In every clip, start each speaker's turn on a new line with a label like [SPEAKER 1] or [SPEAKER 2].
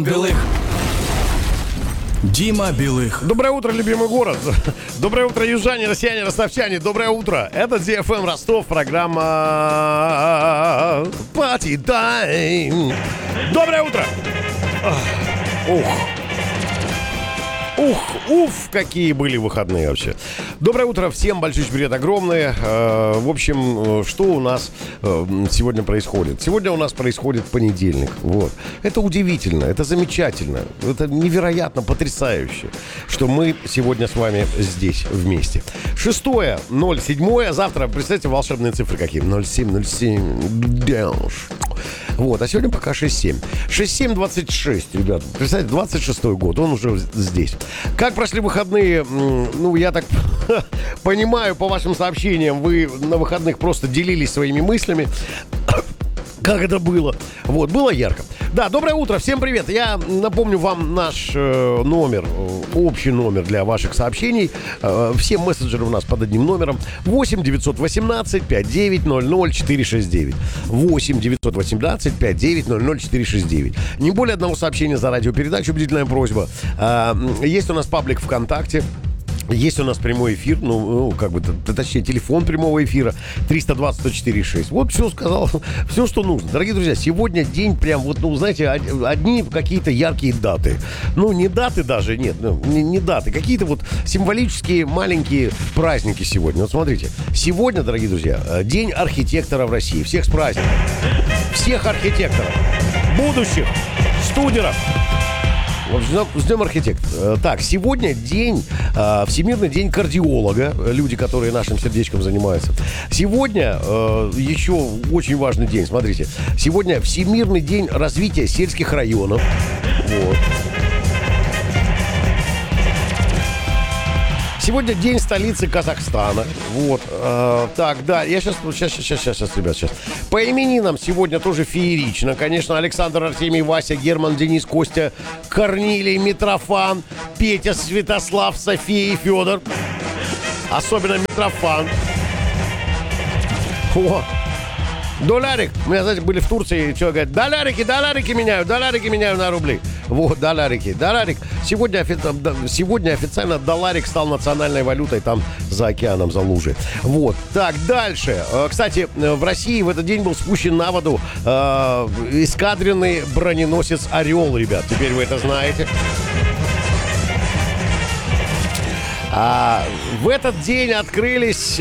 [SPEAKER 1] Белых. Дима Белых.
[SPEAKER 2] Доброе утро, любимый город. Доброе утро, южане, россияне, ростовчане. Доброе утро. Это DFM Ростов, программа Party Time. Доброе утро. Уф, какие были выходные вообще. Доброе утро всем, большой привет огромный. В общем, что у нас сегодня происходит? Сегодня у нас происходит понедельник. Вот. Это удивительно, это замечательно, это невероятно потрясающе, что мы сегодня с вами здесь вместе. 6.07. Завтра, представьте, волшебные цифры какие. 07. Вот, а сегодня пока 6.7. 6.7.26, ребят. Представьте, 26-й год, он уже здесь. Как прошли выходные? Ну, я так понимаю, по вашим сообщениям, вы на выходных просто делились своими мыслями. Как это было? Вот, было ярко. Да, доброе утро, всем привет. Я напомню вам наш номер, общий номер для ваших сообщений. Все мессенджеры у нас под одним номером. 8 918 5900 469. 8 918 5900 469. Не более одного сообщения за радиопередачу, убедительная просьба. Есть у нас паблик ВКонтакте. Есть у нас прямой эфир, точнее, телефон прямого эфира 320-104-6. Вот все сказал, все, что нужно. Дорогие друзья, сегодня день прям, знаете, одни какие-то яркие даты. Не даты даже, нет, не даты. Какие-то символические маленькие праздники сегодня. Вот смотрите, сегодня, дорогие друзья, день архитектора в России. Всех с праздником. Всех архитекторов. Будущих студеров. С днем архитектора. Так, сегодня Всемирный день кардиолога. Люди, которые нашим сердечком занимаются. Сегодня еще очень важный день. Смотрите. Сегодня Всемирный день развития сельских районов. Вот. Сегодня день столицы Казахстана. Вот. Так, да, я сейчас, ребят, сейчас. По именинам сегодня тоже феерично. Конечно, Александр, Артемий, Вася, Герман, Денис, Костя, Корнилий, Митрофан, Петя, Святослав, София и Федор. Особенно Митрофан. О! Долярик. У меня, знаете, были в Турции, человек говорит, долярики меняю на рубли. Вот, долярик. Сегодня официально долларик стал национальной валютой там за океаном, за лужей. Вот. Так, дальше. Кстати, в России в этот день был спущен на воду эскадренный броненосец «Орел», ребят. Теперь вы это знаете. В этот день открылись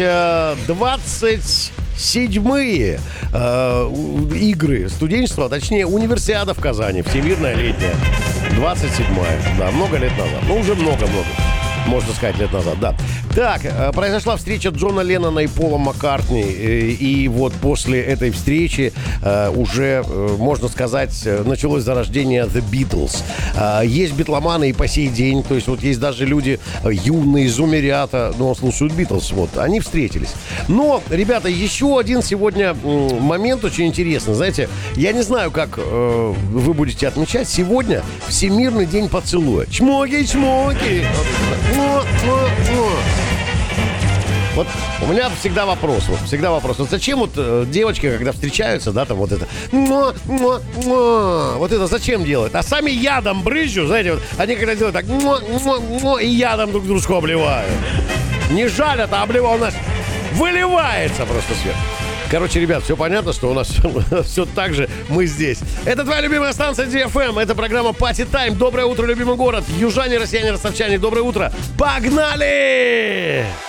[SPEAKER 2] 27-е игры студенчества, точнее, универсиада в Казани, всемирная летняя. 27-я, да, много лет назад. Уже много-много, можно сказать, лет назад, да. Так, произошла встреча Джона Леннона и Пола Маккартни. И вот после этой встречи уже, можно сказать, началось зарождение The Beatles. Есть битломаны и по сей день. То есть вот есть даже люди юные, зумерята, слушают Beatles. Вот, они встретились. Но, ребята, еще один сегодня момент очень интересный. Знаете, я не знаю, как вы будете отмечать. Сегодня Всемирный день поцелуя. Чмоки. Вот у меня всегда вопрос. Вот зачем девочки, когда встречаются, да, там вот это вот это зачем делают? А сами ядом брызжут, знаете, они когда делают так и ядом друг дружку обливают. Не жалят, а обливают, у нас выливается просто сверху. Короче, ребят, все понятно, что у нас все так же, мы здесь. Это твоя любимая станция DFM, это программа Party Time. Доброе утро, любимый город. Южане, россияне, ростовчане, доброе утро. Погнали!